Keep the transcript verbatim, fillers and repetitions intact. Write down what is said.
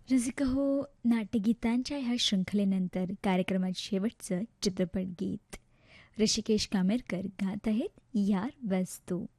रसिका हो, नाट्यगीतांच्या ह्या शृंखलेनंतर कार्यक्रमात शेवटचं चित्रपट गीत ऋषिकेश कामेरकर गात आहेत यार बस तू.